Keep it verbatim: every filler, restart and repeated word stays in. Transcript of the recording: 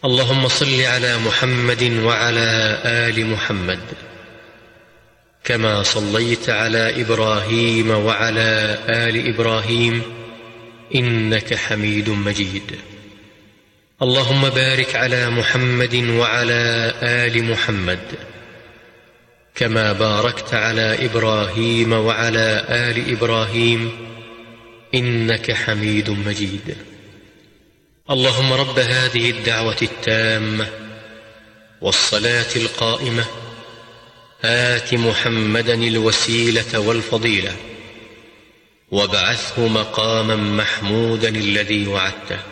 اللهم صل على محمد وعلى آل محمد كما صليت على إبراهيم وعلى آل إبراهيم إنك حميد مجيد. اللهم بارك على محمد وعلى آل محمد كما باركت على إبراهيم وعلى آل إبراهيم إنك حميد مجيد. اللهم رب هذه الدعوة التامة والصلاة القائمة آت محمدا الوسيلة والفضيلة وابعثه مقاما محمودا الذي وعدته.